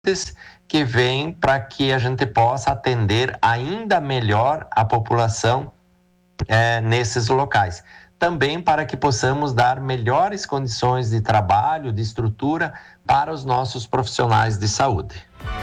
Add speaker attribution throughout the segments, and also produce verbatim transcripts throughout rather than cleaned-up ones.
Speaker 1: que vêm para que a gente possa atender ainda melhor a população é, nesses locais. Também para que possamos dar melhores condições de trabalho, de estrutura para os nossos profissionais de saúde.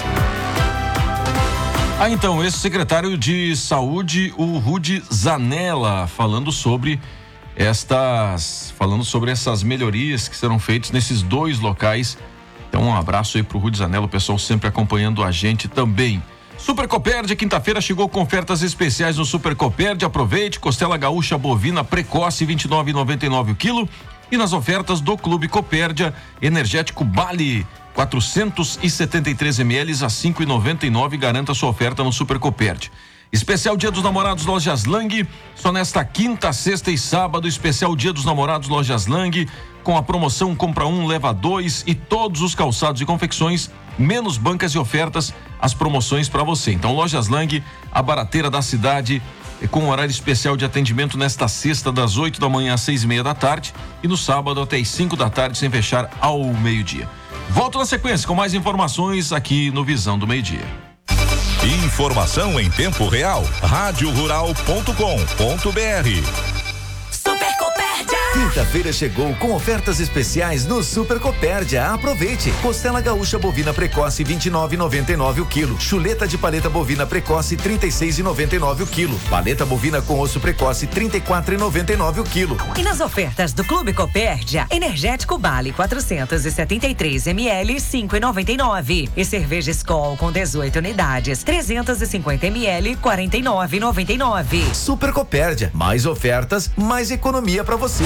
Speaker 2: Ah, então, esse secretário de Saúde, o Rudy Zanella, falando sobre estas, falando sobre essas melhorias que serão feitas nesses dois locais. Então, um abraço aí pro Rudy Zanella, o pessoal sempre acompanhando a gente também. Super Copérdia, quinta-feira chegou com ofertas especiais no Super Copérdia. Aproveite, costela gaúcha bovina precoce vinte e nove reais e noventa e nove centavos o quilo. E nas ofertas do Clube Copérdia, energético Bali quatrocentos e setenta e três mililitros a cinco reais e noventa e nove centavos. Garanta sua oferta no Super Copérdia. Especial Dia dos Namorados Lojas Lang, só nesta quinta, sexta e sábado. Especial Dia dos Namorados Lojas Lang, com a promoção compra um, leva dois e todos os calçados e confecções, menos bancas e ofertas, as promoções para você. Então, Lojas Lang, a barateira da cidade, com horário especial de atendimento nesta sexta, das oito da manhã às seis e meia da tarde, e no sábado até às cinco da tarde, sem fechar ao meio-dia. Volto na sequência com mais informações aqui no Visão do Meio-Dia.
Speaker 3: Informação em tempo real, rádio rural ponto com ponto br.
Speaker 4: Quinta-feira chegou com ofertas especiais no Super Copérdia. Aproveite. Costela gaúcha bovina precoce vinte e nove reais e noventa e nove centavos o quilo. Chuleta de paleta bovina precoce trinta e seis reais e noventa e nove centavos o quilo. Paleta bovina com osso precoce trinta e quatro reais e noventa e nove centavos o quilo.
Speaker 5: E nas ofertas do Clube Copérdia, energético Bali quatrocentos e setenta e três mililitros cinco reais e noventa e nove centavos. E cerveja Skol com dezoito unidades trezentos e cinquenta mililitros quarenta e nove reais e noventa e nove centavos.
Speaker 4: Super Copérdia, mais ofertas, mais economia para você.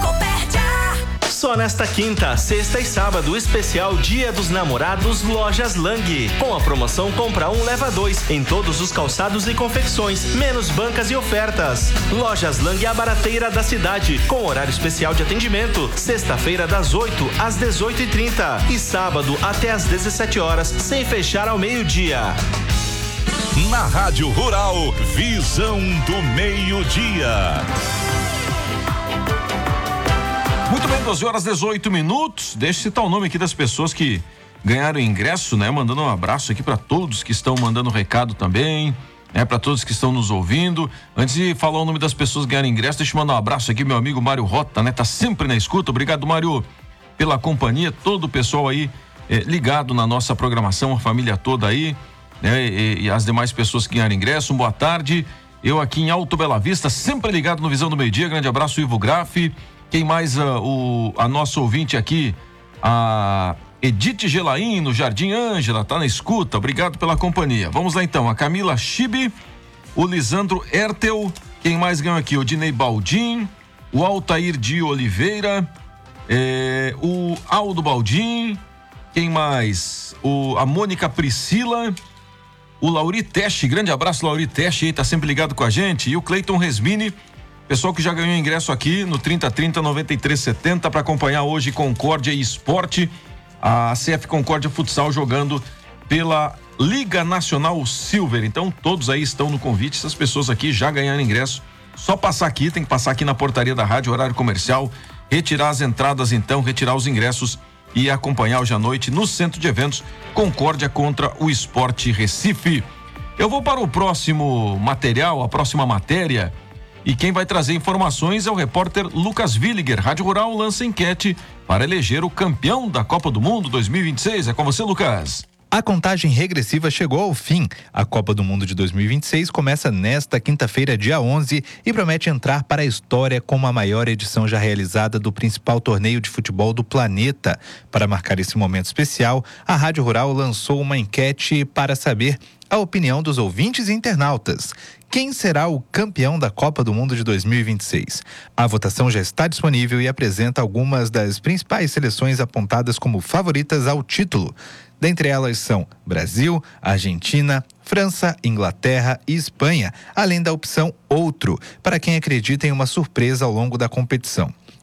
Speaker 6: Só nesta quinta, sexta e sábado, especial Dia dos Namorados Lojas Lang. Com a promoção compra um, leva dois em todos os calçados e confecções, menos bancas e ofertas. Lojas Lang, a barateira da cidade, com horário especial de atendimento, sexta-feira das oito às dezoito e trinta e sábado até às dezessete horas, sem fechar ao meio-dia.
Speaker 3: Na Rádio Rural, Visão do Meio-Dia.
Speaker 2: Muito bem, doze horas e dezoito minutos. Deixa eu citar o nome aqui das pessoas que ganharam ingresso, né? Mandando um abraço aqui para todos que estão mandando recado também, né? Para todos que estão nos ouvindo. Antes de falar o nome das pessoas que ganharam ingresso, deixa eu mandar um abraço aqui, meu amigo Mário Rota, né? Tá sempre na escuta. Obrigado, Mário, pela companhia. Todo o pessoal aí eh, ligado na nossa programação, a família toda aí, né? E, e as demais pessoas que ganharam ingresso. Boa tarde. Eu aqui em Alto Bela Vista, sempre ligado no Visão do Meio-Dia. Grande abraço, Ivo Graff. Quem mais? Uh, o, a nossa ouvinte aqui, a Edith Gelaim, no Jardim Ângela, tá na escuta. Obrigado pela companhia. Vamos lá então, a Camila Chibi, o Lisandro Ertel, quem mais ganhou aqui? O Dinei Baldim, o Altair de Oliveira, eh, o Aldo Baldim, quem mais? O, a Mônica Priscila, o Lauri Teste, grande abraço, Lauri Teste, aí tá sempre ligado com a gente, e o Cleiton Resmini, pessoal que já ganhou ingresso aqui no trinta trinta noventa e três setenta para acompanhar hoje Concórdia e Esporte, a C F Concórdia Futsal jogando pela Liga Nacional Silver. Então todos aí estão no convite, essas pessoas aqui já ganharam ingresso, só passar aqui, tem que passar aqui na portaria da rádio, horário comercial, retirar as entradas então, retirar os ingressos e acompanhar hoje à noite no Centro de Eventos Concórdia contra o Esporte Recife. Eu vou para o próximo material, a próxima matéria. E quem vai trazer informações é o repórter Lucas Williger. Rádio Rural lança enquete para eleger o campeão da Copa do Mundo dois mil e vinte e seis. É com você, Lucas.
Speaker 7: A contagem regressiva chegou ao fim. A Copa do Mundo de dois mil e vinte e seis começa nesta quinta-feira, dia onze, e promete entrar para a história como a maior edição já realizada do principal torneio de futebol do planeta. Para marcar esse momento especial, a Rádio Rural lançou uma enquete para saber a opinião dos ouvintes e internautas. Quem será o campeão da Copa do Mundo de dois mil e vinte e seis? A votação já está disponível e apresenta algumas das principais seleções apontadas como favoritas ao título. Dentre elas são Brasil, Argentina, França, Inglaterra e Espanha, além da opção Outro, para quem acredita em uma surpresa ao longo da competição.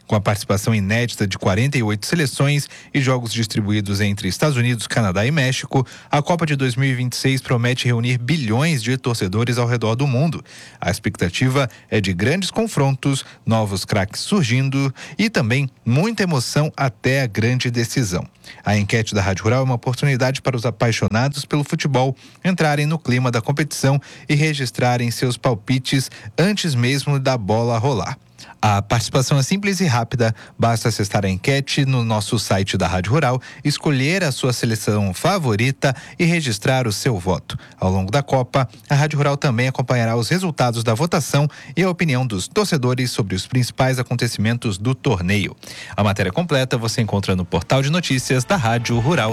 Speaker 7: Com a participação inédita de quarenta e oito seleções e jogos distribuídos entre Estados Unidos, Canadá e México, a Copa de dois mil e vinte e seis promete reunir bilhões de torcedores ao redor do mundo. A expectativa é de grandes confrontos, novos craques surgindo e também muita emoção até a grande decisão. A enquete da Rádio Rural é uma oportunidade para os apaixonados pelo futebol entrarem no clima da competição e registrarem seus palpites antes mesmo da bola rolar. A participação é simples e rápida, basta acessar a enquete no nosso site da Rádio Rural, escolher a sua seleção favorita e registrar o seu voto. Ao longo da Copa, a Rádio Rural também acompanhará os resultados da votação e a opinião dos torcedores sobre os principais acontecimentos do torneio. A matéria completa você encontra no portal de notícias da Rádio Rural.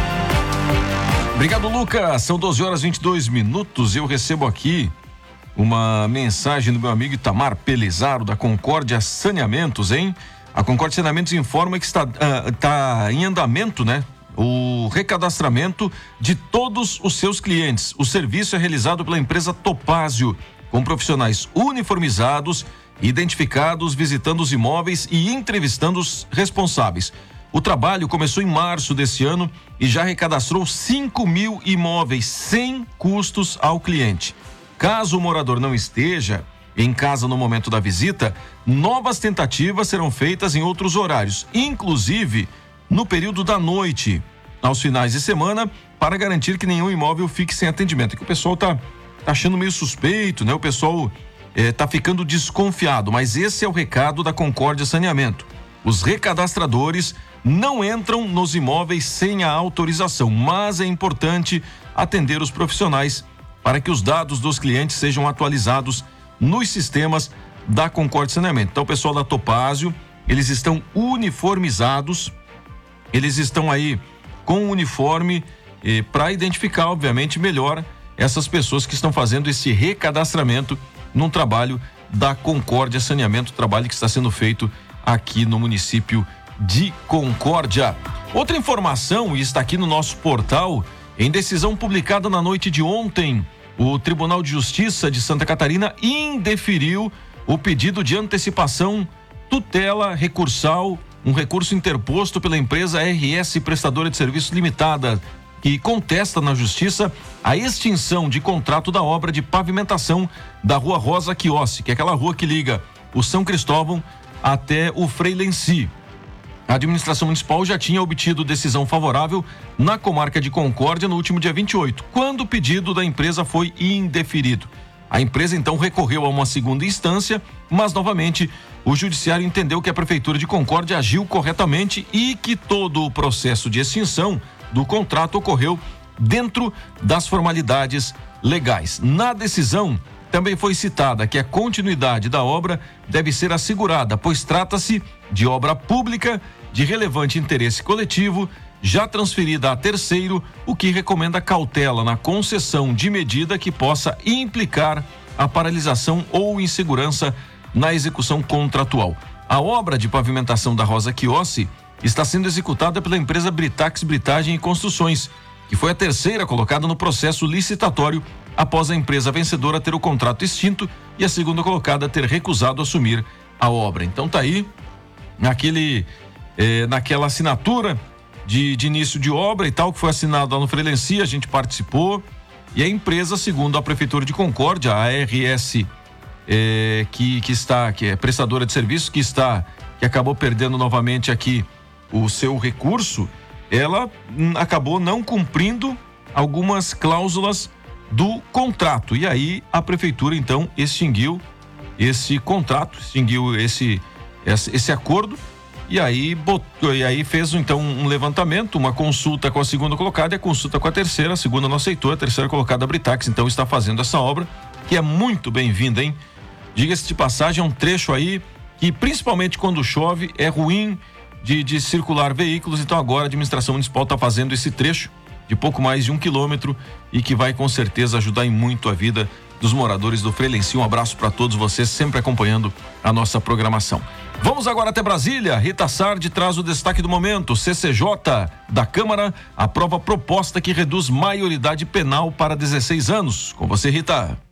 Speaker 2: Obrigado, Lucas. São doze horas e vinte e dois minutos. Eu recebo aqui uma mensagem do meu amigo Itamar Pelizaro, da Concórdia Saneamentos, hein? A Concórdia Saneamentos informa que está, uh, está em andamento, né? O recadastramento de todos os seus clientes. O serviço é realizado pela empresa Topázio, com profissionais uniformizados, identificados, visitando os imóveis e entrevistando os responsáveis. O trabalho começou em março desse ano e já recadastrou cinco mil imóveis sem custos ao cliente. Caso o morador não esteja em casa no momento da visita, novas tentativas serão feitas em outros horários, inclusive no período da noite, aos finais de semana, para garantir que nenhum imóvel fique sem atendimento. É que o pessoal tá, tá achando meio suspeito, né? O pessoal eh, tá ficando desconfiado, mas esse é o recado da Concórdia Saneamento. Os recadastradores não entram nos imóveis sem a autorização, mas é importante atender os profissionais para que os dados dos clientes sejam atualizados nos sistemas da Concórdia Saneamento. Então, o pessoal da Topázio, eles estão uniformizados, eles estão aí com o uniforme eh, para identificar, obviamente, melhor essas pessoas que estão fazendo esse recadastramento num trabalho da Concórdia Saneamento, trabalho que está sendo feito aqui no município de Concórdia. Outra informação, e está aqui no nosso portal, em decisão publicada na noite de ontem, o Tribunal de Justiça de Santa Catarina indeferiu o pedido de antecipação tutela recursal, um recurso interposto pela empresa R S Prestadora de Serviços Limitada, que contesta na Justiça a extinção de contrato da obra de pavimentação da Rua Rosa Quiossi, que é aquela rua que liga o São Cristóvão até o Frei Lenci. A administração municipal já tinha obtido decisão favorável na comarca de Concórdia no último dia vinte e oito, quando o pedido da empresa foi indeferido. A empresa então recorreu a uma segunda instância, mas novamente o judiciário entendeu que a prefeitura de Concórdia agiu corretamente e que todo o processo de extinção do contrato ocorreu dentro das formalidades legais. Na decisão também foi citada que a continuidade da obra deve ser assegurada, pois trata-se de obra pública de relevante interesse coletivo, já transferida a terceiro, o que recomenda cautela na concessão de medida que possa implicar a paralisação ou insegurança na execução contratual. A obra de pavimentação da Rosa Quiossi está sendo executada pela empresa Britax Britagem e Construções, que foi a terceira colocada no processo licitatório após a empresa vencedora ter o contrato extinto e a segunda colocada ter recusado assumir a obra. Então tá aí, naquele, eh, naquela assinatura de, de início de obra e tal, que foi assinado lá no Frei Lenci, a gente participou, e a empresa, segundo a Prefeitura de Concórdia, a R S, eh, que, que está, que é prestadora de serviços, que está, que acabou perdendo novamente aqui o seu recurso, ela hum, acabou não cumprindo algumas cláusulas do contrato, e aí a prefeitura então extinguiu esse contrato, extinguiu esse esse, esse acordo, e aí botou, e aí fez então um levantamento, uma consulta com a segunda colocada e a consulta com a terceira. A segunda não aceitou, a terceira colocada, a Britax, então está fazendo essa obra, que é muito bem-vinda, hein? Diga-se de passagem, é um trecho aí que, principalmente quando chove, é ruim de, de circular veículos, então agora a administração municipal está fazendo esse trecho de pouco mais de um quilômetro e que vai com certeza ajudar em muito a vida dos moradores do Frei Lenci. Um abraço para todos vocês, sempre acompanhando a nossa programação. Vamos agora até Brasília. Rita Sardi traz o destaque do momento. C C J da Câmara aprova proposta que reduz maioridade penal para dezesseis anos. Com você, Rita.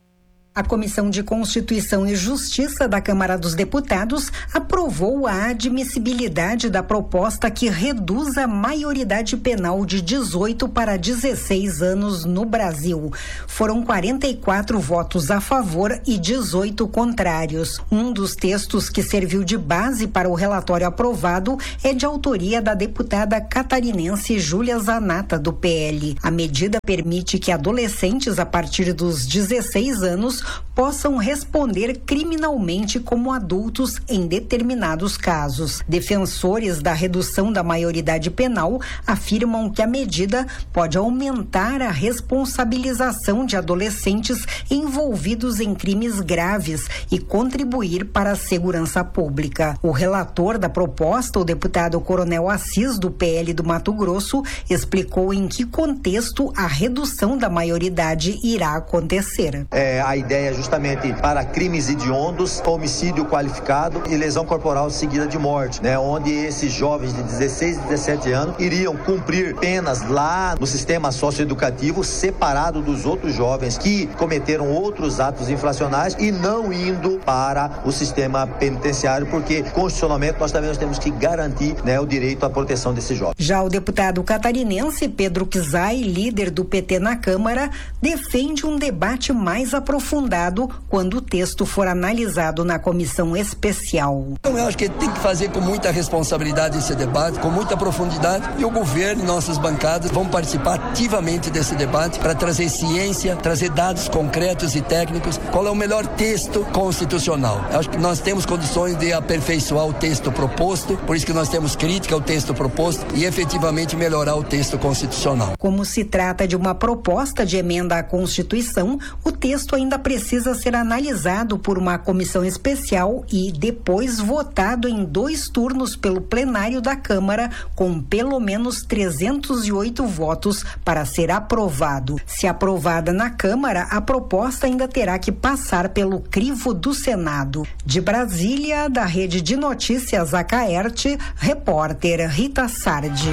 Speaker 8: A Comissão de Constituição e Justiça da Câmara dos Deputados aprovou a admissibilidade da proposta que reduz a maioridade penal de dezoito para dezesseis anos no Brasil. Foram quarenta e quatro votos a favor e dezoito contrários. Um dos textos que serviu de base para o relatório aprovado é de autoria da deputada catarinense Júlia Zanata, do P L. A medida permite que adolescentes a partir dos dezesseis anos possam responder criminalmente como adultos em determinados casos. Defensores da redução da maioridade penal afirmam que a medida pode aumentar a responsabilização de adolescentes envolvidos em crimes graves e contribuir para a segurança pública. O relator da proposta, o deputado Coronel Assis, do P L do Mato Grosso, explicou em que contexto a redução da maioridade irá acontecer.
Speaker 9: É, a ideia é justamente para crimes hediondos, homicídio qualificado e lesão corporal seguida de morte, né? Onde esses jovens de dezesseis e dezessete anos iriam cumprir penas lá no sistema socioeducativo, separado dos outros jovens que cometeram outros atos infracionais e não indo para o sistema penitenciário, porque constitucionalmente nós também nós temos que garantir, né, o direito à proteção desses jovens.
Speaker 8: Já o deputado catarinense Pedro Kizai, líder do P T na Câmara, defende um debate mais aprofundado quando o texto for analisado na comissão especial.
Speaker 10: Então, eu acho que tem que fazer com muita responsabilidade esse debate, com muita profundidade, e o governo e nossas bancadas vão participar ativamente desse debate para trazer ciência, trazer dados concretos e técnicos, qual é o melhor texto constitucional. Eu acho que nós temos condições de aperfeiçoar o texto proposto, por isso que nós temos crítica ao texto proposto e efetivamente melhorar o texto constitucional.
Speaker 8: Como se trata de uma proposta de emenda à Constituição, o texto ainda precisa ser analisado por uma comissão especial e depois votado em dois turnos pelo plenário da Câmara, com pelo menos trezentos e oito votos para ser aprovado. Se aprovada na Câmara, a proposta ainda terá que passar pelo crivo do Senado. De Brasília, da Rede de Notícias Acaerte, repórter Rita Sardi.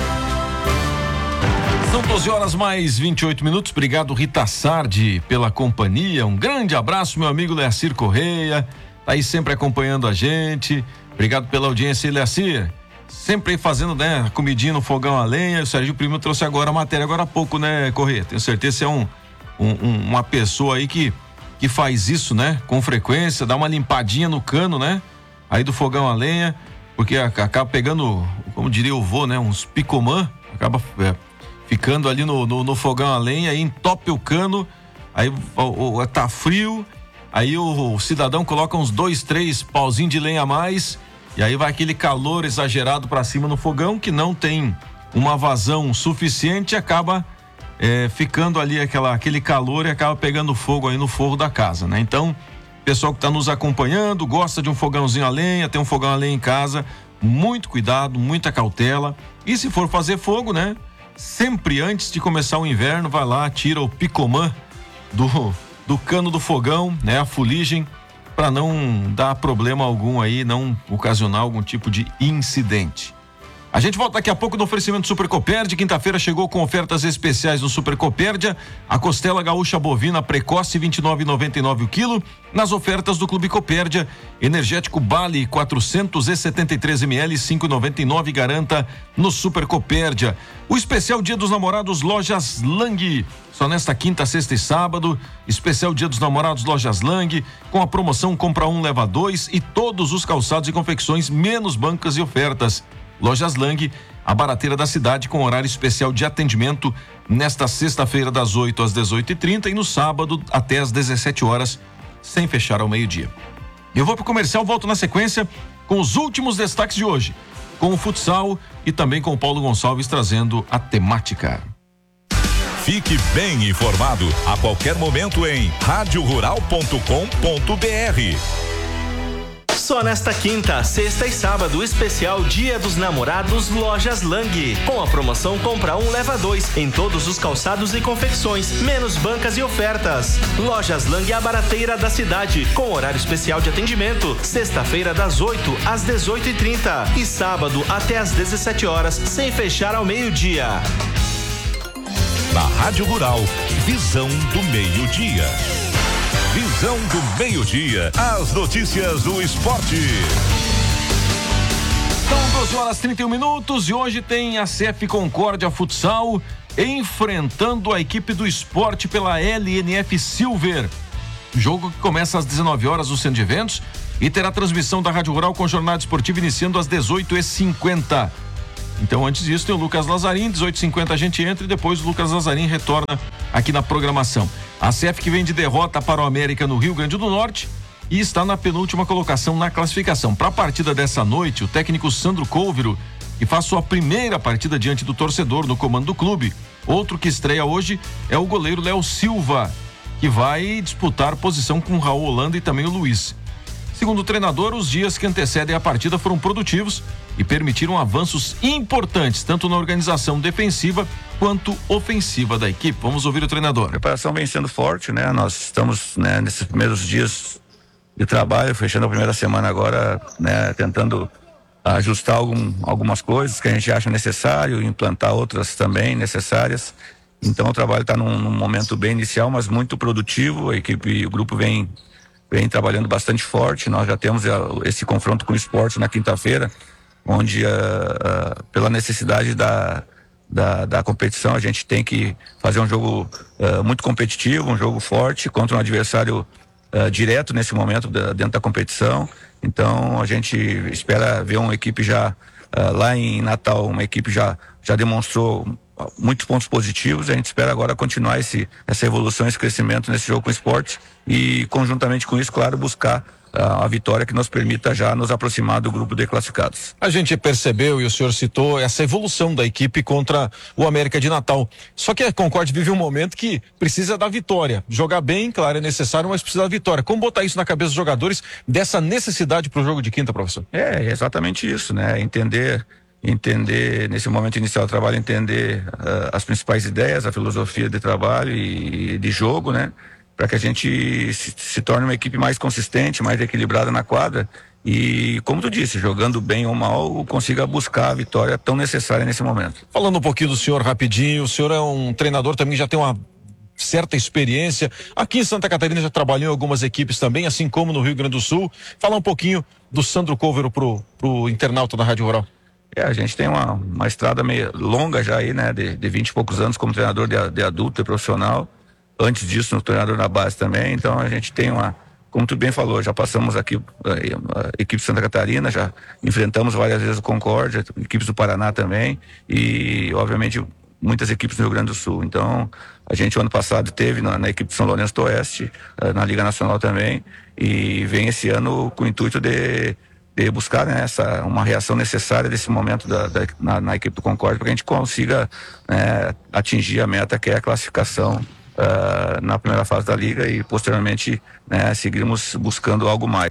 Speaker 2: São doze horas mais vinte e oito minutos. Obrigado, Rita Sardi, pela companhia. Um grande abraço, meu amigo Leacir Correia. Tá aí sempre acompanhando a gente. Obrigado pela audiência, Leacir. Sempre aí fazendo, né, comidinha no fogão a lenha. O Sérgio Primo trouxe agora a matéria, agora há pouco, né, Correia? Tenho certeza que você é um, um, uma pessoa aí que, que faz isso, né, com frequência, dá uma limpadinha no cano, né, aí do fogão a lenha, porque acaba pegando, como diria o vô, né, uns picomã, acaba é, ficando ali no, no, no fogão a lenha, aí entope o cano, aí o, o, tá frio, aí o, o cidadão coloca uns dois, três pauzinhos de lenha a mais, e aí vai aquele calor exagerado para cima no fogão, que não tem uma vazão suficiente, e acaba é, ficando ali aquela, aquele calor e acaba pegando fogo aí no forro da casa, né? Então, pessoal que está nos acompanhando, gosta de um fogãozinho a lenha, tem um fogão a lenha em casa, muito cuidado, muita cautela, e se for fazer fogo, né? Sempre antes de começar o inverno, vai lá, tira o picomã do, do cano do fogão, né? A fuligem, para não dar problema algum aí, não ocasionar algum tipo de incidente. A gente volta daqui a pouco no oferecimento Super Copérdia. Quinta-feira chegou com ofertas especiais no Super Copérdia. A costela gaúcha bovina precoce vinte e nove reais e noventa e nove centavos o quilo. Nas ofertas do Clube Copérdia, energético Bali quatrocentos e setenta e três mililitros, cinco reais e noventa e nove centavos, garanta no Super Copérdia. O especial Dia dos Namorados Lojas Lang. Só nesta quinta, sexta e sábado, especial Dia dos Namorados Lojas Lang, com a promoção compra um, leva dois e todos os calçados e confecções, menos bancas e ofertas. Lojas Lang, a barateira da cidade, com horário especial de atendimento nesta sexta-feira das oito às dezoito e trinta e no sábado até às dezessete horas, sem fechar ao meio-dia. Eu vou pro comercial, volto na sequência com os últimos destaques de hoje, com o futsal e também com o Paulo Gonçalves trazendo a temática.
Speaker 3: Fique bem informado a qualquer momento em rádio rural ponto com ponto br.
Speaker 6: Só nesta quinta, sexta e sábado, especial Dia dos Namorados Lojas Lang. Com a promoção compra um, leva dois em todos os calçados e confecções, menos bancas e ofertas. Lojas Lang, a barateira da cidade, com horário especial de atendimento, sexta-feira das oito às dezoito e trinta e sábado até às dezessete horas, sem fechar ao meio-dia.
Speaker 3: Na Rádio Rural, visão do meio-dia. Visão do meio-dia. As notícias do esporte.
Speaker 2: São doze horas e trinta e um minutos e hoje tem a C F Concórdia Futsal enfrentando a equipe do esporte pela L N F Silver. Jogo que começa às dezenove horas no Centro de Eventos e terá transmissão da Rádio Rural com jornada esportiva iniciando às dezoito e cinquenta. Então, antes disso, tem o Lucas Lazarim, dezoito e cinquenta a gente entra e depois o Lucas Lazarim retorna aqui na programação. A C F que vem de derrota para o América no Rio Grande do Norte e está na penúltima colocação na classificação. Para a partida dessa noite, o técnico Sandro Couvero, que faz sua primeira partida diante do torcedor no comando do clube. Outro que estreia hoje é o goleiro Léo Silva, que vai disputar posição com o Raul Holanda e também o Luiz. Segundo o treinador, os dias que antecedem a partida foram produtivos e permitiram avanços importantes, tanto na organização defensiva quanto ofensiva da equipe. Vamos ouvir o treinador.
Speaker 11: A preparação vem sendo forte, né? Nós estamos, né, nesses primeiros dias de trabalho, fechando a primeira semana agora, né, tentando ajustar algum, algumas coisas que a gente acha necessário, implantar outras também necessárias. Então o trabalho está num, num momento bem inicial, mas muito produtivo. A equipe, o grupo vem, vem trabalhando bastante forte. Nós já temos esse confronto com o esporte na quinta-feira, onde uh, uh, pela necessidade da, da, da competição a gente tem que fazer um jogo uh, muito competitivo, um jogo forte contra um adversário Uh, direto nesse momento da, dentro da competição. Então a gente espera ver uma equipe já uh, lá em Natal, uma equipe já já demonstrou muitos pontos positivos. A gente espera agora continuar esse, essa evolução, esse crescimento nesse jogo com o esporte e conjuntamente com isso, claro, buscar uh, a vitória que nos permita já nos aproximar do grupo de classificados.
Speaker 2: A gente percebeu, e o senhor citou, essa evolução da equipe contra o América de Natal. Só que a Concórdia vive um momento que precisa da vitória. Jogar bem, claro, é necessário, mas precisa da vitória. Como botar isso na cabeça dos jogadores, dessa necessidade para o jogo de quinta, professor?
Speaker 11: É, é exatamente isso, né? Entender, entender nesse momento inicial do trabalho, entender uh, as principais ideias, a filosofia de trabalho e de jogo, né? Para que a gente se, se torne uma equipe mais consistente, mais equilibrada na quadra e, como tu disse, jogando bem ou mal, consiga buscar a vitória tão necessária nesse momento.
Speaker 2: Falando um pouquinho do senhor rapidinho, o senhor é um treinador também que já tem uma certa experiência. Aqui em Santa Catarina já trabalhou em algumas equipes também, assim como no Rio Grande do Sul. Fala um pouquinho do Sandro Couvero pro, pro internauta da Rádio Rural.
Speaker 11: É, a gente tem uma, uma estrada meio longa já aí, né, de, de vinte e poucos anos como treinador de, de adulto e profissional. Antes disso, no treinador na base também. Então a gente tem uma, como tu bem falou, já passamos aqui a, a equipe de Santa Catarina, já enfrentamos várias vezes o Concórdia, equipes do Paraná também e obviamente muitas equipes do Rio Grande do Sul. Então a gente ano passado teve na, na equipe de São Lourenço do Oeste, na Liga Nacional também, e vem esse ano com o intuito de, de buscar, né, essa, uma reação necessária desse momento da, da, na, na equipe do Concórdia para que a gente consiga, né, atingir a meta que é a classificação Uh, na primeira fase da liga e posteriormente, né, seguirmos buscando algo mais.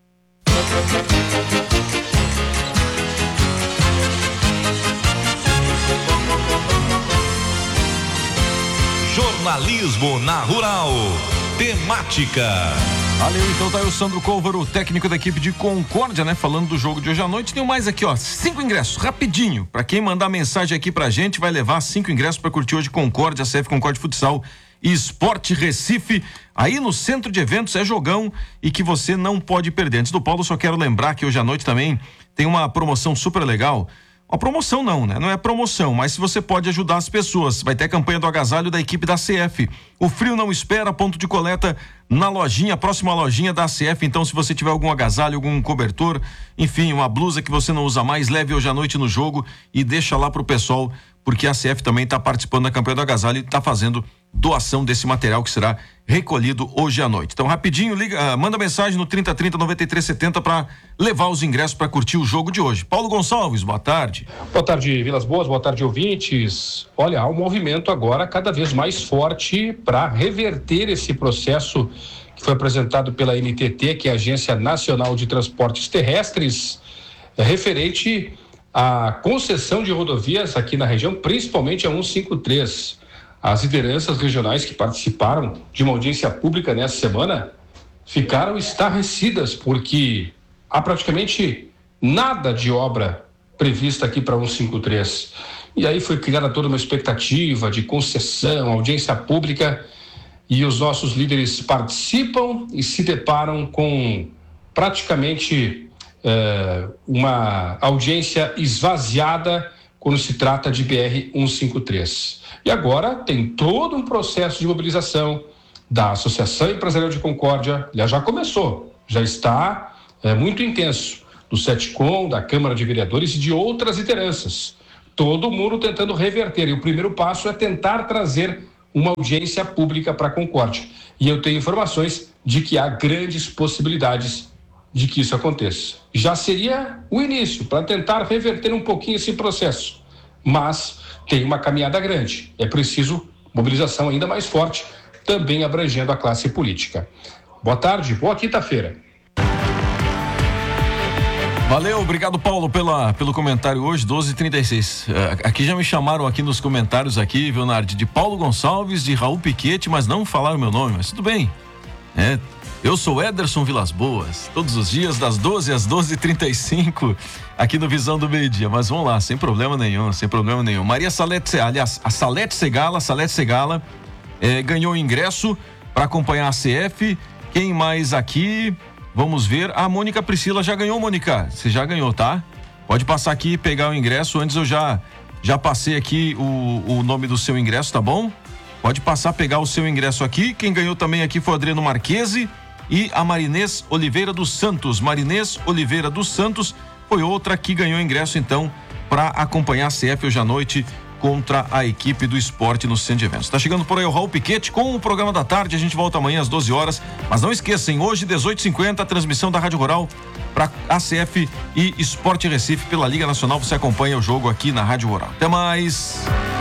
Speaker 3: Jornalismo na Rural. Temática.
Speaker 2: Valeu, então tá aí o Sandro Couvero, técnico da equipe de Concórdia, né? Falando do jogo de hoje à noite. Tem mais aqui, ó, cinco ingressos, rapidinho. Pra quem mandar mensagem aqui pra gente, vai levar cinco ingressos pra curtir hoje Concórdia, C F Concórdia Futsal e Esporte Recife. Aí no centro de eventos é jogão e que você não pode perder. Antes do Paulo, só quero lembrar que hoje à noite também tem uma promoção super legal. Uma promoção não, né? Não é promoção, mas se você pode ajudar as pessoas, vai ter a campanha do agasalho da equipe da C F. O frio não espera, ponto de coleta na lojinha, próxima lojinha da C F. Então, se você tiver algum agasalho, algum cobertor, enfim, uma blusa que você não usa mais, leve hoje à noite no jogo e deixa lá pro pessoal, porque a C F também está participando da campanha do agasalho e está fazendo doação desse material que será recolhido hoje à noite. Então, rapidinho, liga, uh, manda mensagem no trinta trinta, noventa e três setenta para levar os ingressos para curtir o jogo de hoje. Paulo Gonçalves, boa tarde.
Speaker 12: Boa tarde, Vilas Boas, boa tarde, ouvintes. Olha, há um movimento agora cada vez mais forte para reverter esse processo que foi apresentado pela N T T, que é a Agência Nacional de Transportes Terrestres, referente à concessão de rodovias aqui na região, principalmente a cento e cinquenta e três. As lideranças regionais que participaram de uma audiência pública nessa semana ficaram estarrecidas porque há praticamente nada de obra prevista aqui para a cento e cinquenta e três. E aí foi criada toda uma expectativa de concessão, audiência pública, e os nossos líderes participam e se deparam com praticamente eh, uma audiência esvaziada quando se trata de B R cento e cinquenta e três. E agora tem todo um processo de mobilização da Associação Empresarial de Concórdia, já começou, já está é, muito intenso, do SETCOM, da Câmara de Vereadores e de outras lideranças. Todo mundo tentando reverter, e o primeiro passo é tentar trazer uma audiência pública para a Concórdia. E eu tenho informações de que há grandes possibilidades de que isso aconteça. Já seria o início, para tentar reverter um pouquinho esse processo. Mas tem uma caminhada grande. É preciso mobilização ainda mais forte, também abrangendo a classe política. Boa tarde, boa quinta-feira.
Speaker 2: Valeu, obrigado, Paulo, pela, pelo comentário hoje, doze e trinta e seis. Aqui já me chamaram aqui nos comentários aqui, Leonardo, de Paulo Gonçalves, de Raul Piquete, mas não falaram meu nome, mas tudo bem. É, eu sou Ederson Vilas Boas, todos os dias das doze às doze e trinta e cinco, aqui no Visão do Meio Dia, mas vamos lá, sem problema nenhum, sem problema nenhum. Maria Salete, aliás, a Salete Segala, Salete Segala, é, ganhou o ingresso para acompanhar a C F. Quem mais aqui? Vamos ver. A Mônica Priscila já ganhou, Mônica. Você já ganhou, tá? Pode passar aqui e pegar o ingresso. Antes eu já, já passei aqui o, o nome do seu ingresso, tá bom? Pode passar, pegar o seu ingresso aqui. Quem ganhou também aqui foi o Adriano Marquese e a Marinês Oliveira dos Santos. Marinês Oliveira dos Santos foi outra que ganhou ingresso, então, para acompanhar a C F hoje à noite contra a equipe do esporte no Centro de Eventos. Tá chegando por aí o Raul Piquete com o programa da tarde. A gente volta amanhã às doze horas. Mas não esqueçam, hoje, dezoito e cinquenta, a transmissão da Rádio Rural para A C F e Esporte Recife pela Liga Nacional. Você acompanha o jogo aqui na Rádio Rural. Até mais!